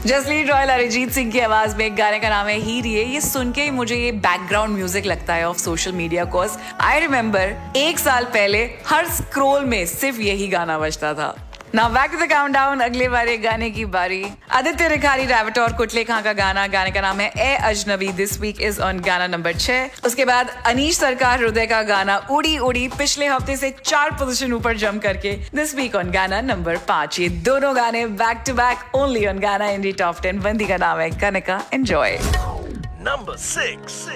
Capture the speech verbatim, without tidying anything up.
Jasleen royal Arijit Singh की आवाज में एक गाने का नाम है हीर। ये ये सुन के ही मुझे ये बैकग्राउंड म्यूजिक लगता है of social media. Cause I remember एक साल पहले हर स्क्रोल में सिर्फ यही गाना बजता था। Now back to the countdown, अगले बार एक गाने की बारी। आदित्य रिखारी रैवट और कुटले खां का गाना, गाने का नाम है ए अजनबी। दिस वीक इज ऑन गाना नंबर छह। उसके बाद अनीश सरकार हृदय का गाना उड़ी उड़ी, पिछले हफ्ते से चार पोजीशन ऊपर जंप करके दिस वीक ऑन गाना नंबर पांच। ये दोनों गाने back to back only on गाना इंडी टॉप टेन। बंदी का नाम है कनिका। एंजॉय। Number six.